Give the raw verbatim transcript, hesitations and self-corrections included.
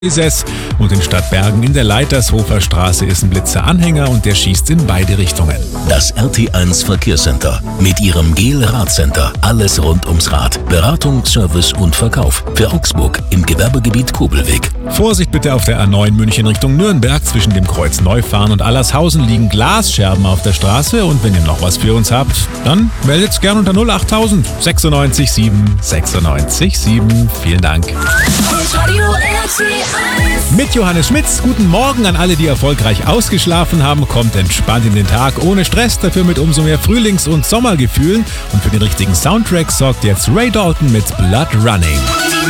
ist es. Und in Stadtbergen in der Leitershofer Straße ist ein Blitzer-Anhänger und der schießt in beide Richtungen. Das R T eins Verkehrscenter mit ihrem Gel-Radcenter. Alles rund ums Rad. Beratung, Service und Verkauf. Für Augsburg im Gewerbegebiet Kobelweg. Vorsicht bitte auf der A neun München Richtung Nürnberg. Zwischen dem Kreuz Neufahren und Allershausen liegen Glasscherben auf der Straße. Und wenn ihr noch was für uns habt, dann meldet's gern unter null acht null null sechsundneunzig sieben sechsundneunzig sieben. Vielen Dank. Mit Johannes Schmitz, guten Morgen an alle, die erfolgreich ausgeschlafen haben. Kommt entspannt in den Tag, ohne Stress, dafür mit umso mehr Frühlings- und Sommergefühlen. Und für den richtigen Soundtrack sorgt jetzt Ray Dalton mit Blood Running.